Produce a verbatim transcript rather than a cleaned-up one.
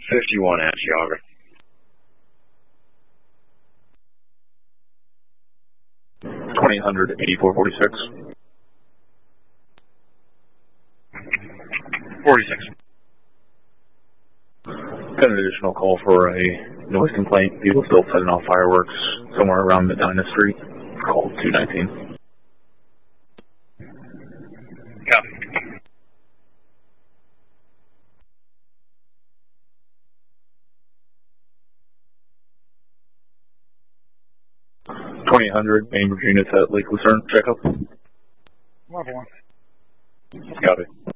fifty-one at Geography. twenty hundred, eighty-four forty-six. forty-six. Got an additional call for a noise complaint. People still setting off fireworks somewhere around Medina Street. Call two nineteen. Copy. twenty hundred, Main Virginia at Lake Lucerne. Check up. Level one. Copy.